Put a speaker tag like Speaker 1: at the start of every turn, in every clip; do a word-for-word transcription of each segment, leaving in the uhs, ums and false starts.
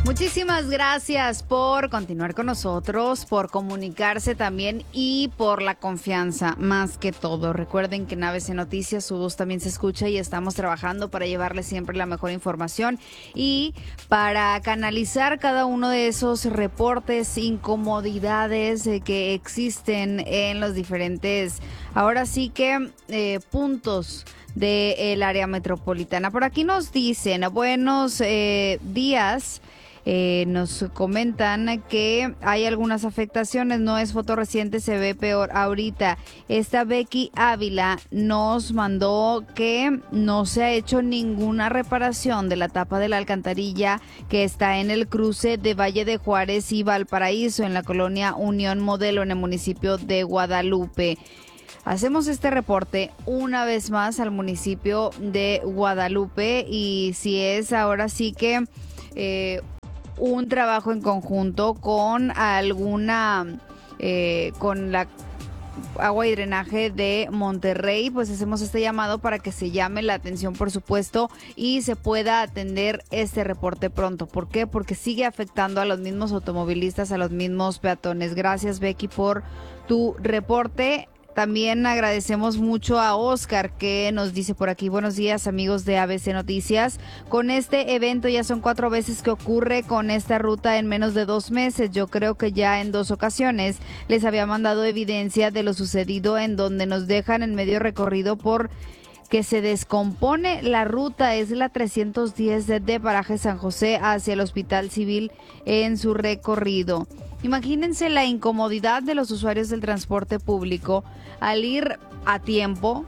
Speaker 1: Muchísimas gracias por continuar con nosotros, por comunicarse también y por la confianza, más que todo. Recuerden que en A B C Noticias su voz también se escucha y estamos trabajando para llevarles siempre la mejor información y para canalizar cada uno de esos reportes, incomodidades eh, que existen en los diferentes, ahora sí que, eh, puntos del área metropolitana. Por aquí nos dicen, buenos eh, días. Eh, nos comentan que hay algunas afectaciones, no es foto reciente, se ve peor ahorita. Esta Becky Ávila nos mandó que no se ha hecho ninguna reparación de la tapa de la alcantarilla que está en el cruce de Valle de Juárez y Valparaíso, en la colonia Unión Modelo, en el municipio de Guadalupe. Hacemos este reporte una vez más al municipio de Guadalupe y si es ahora sí que eh, un trabajo en conjunto con alguna, eh, con la agua y drenaje de Monterrey, pues hacemos este llamado para que se llame la atención, por supuesto, y se pueda atender este reporte pronto. ¿Por qué? Porque sigue afectando a los mismos automovilistas, a los mismos peatones. Gracias, Becky, por tu reporte. También agradecemos mucho a Oscar, que nos dice por aquí: buenos días, amigos de A B C Noticias. Con este evento ya son cuatro veces que ocurre con esta ruta en menos de dos meses. Yo creo que ya en dos ocasiones les había mandado evidencia de lo sucedido, en donde nos dejan en medio recorrido por que se descompone la ruta. Es la trescientos diez de, de Paraje San José hacia el Hospital Civil en su recorrido. Imagínense la incomodidad de los usuarios del transporte público al ir a tiempo,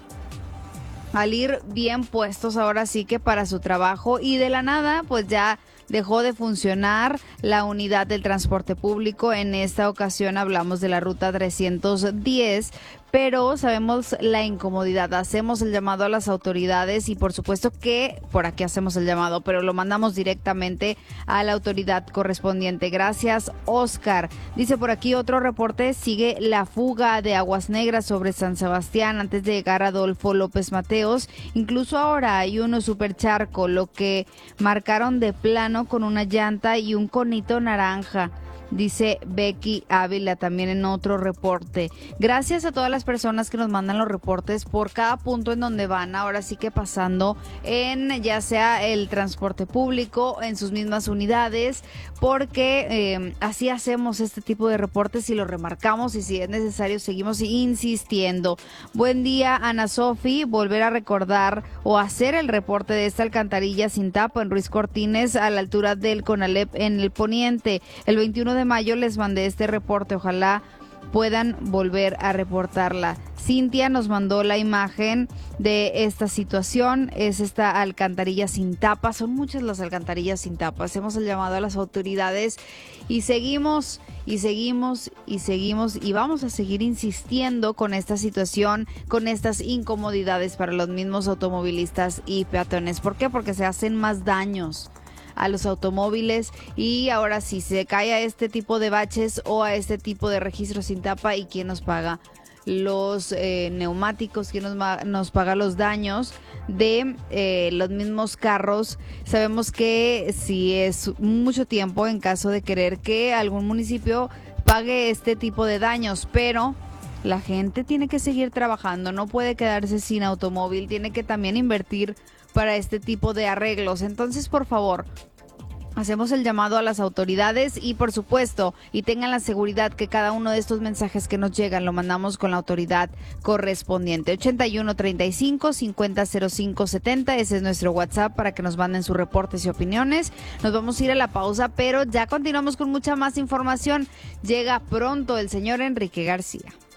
Speaker 1: al ir bien puestos ahora sí que para su trabajo, y de la nada pues ya dejó de funcionar la unidad del transporte público. En esta ocasión hablamos de la ruta trescientos diez, pero sabemos la incomodidad. Hacemos el llamado a las autoridades y por supuesto que por aquí hacemos el llamado, pero lo mandamos directamente a la autoridad correspondiente. Gracias, Oscar. Dice por aquí otro reporte: sigue la fuga de aguas negras sobre San Sebastián antes de llegar a Adolfo López Mateos. Incluso ahora hay un supercharco, lo que marcaron de plano con una llanta y un conito naranja. Dice Becky Ávila también en otro reporte. Gracias a todas las personas que nos mandan los reportes por cada punto en donde van ahora sí que pasando, en ya sea el transporte público, en sus mismas unidades, porque eh, así hacemos este tipo de reportes y lo remarcamos, y si es necesario seguimos insistiendo. Buen día, Ana Sofi. Volver a recordar o hacer el reporte de esta alcantarilla sin tapa en Ruiz Cortines, a la altura del Conalep en el poniente. El veintiuno de mayo les mandé este reporte, ojalá puedan volver a reportarla. Cintia nos mandó la imagen de esta situación, es esta alcantarilla sin tapa. Son muchas las alcantarillas sin tapa. Hacemos el llamado a las autoridades y seguimos y seguimos y seguimos y vamos a seguir insistiendo con esta situación, con estas incomodidades para los mismos automovilistas y peatones. ¿Por qué? Porque se hacen más daños a los automóviles, y ahora sí se cae a este tipo de baches o a este tipo de registros sin tapa, ¿y quién nos paga los eh, neumáticos? ¿Quién nos, nos paga los daños de eh, los mismos carros? Sabemos que si es mucho tiempo en caso de querer que algún municipio pague este tipo de daños, pero la gente tiene que seguir trabajando, no puede quedarse sin automóvil, tiene que también invertir para este tipo de arreglos. Entonces, por favor, hacemos el llamado a las autoridades y por supuesto, y tengan la seguridad que cada uno de estos mensajes que nos llegan lo mandamos con la autoridad correspondiente. ochenta y uno treinta y cinco cincuenta cero cinco setenta, ese es nuestro WhatsApp para que nos manden sus reportes y opiniones. Nos vamos a ir a la pausa, pero ya continuamos con mucha más información. Llega pronto el señor Enrique García.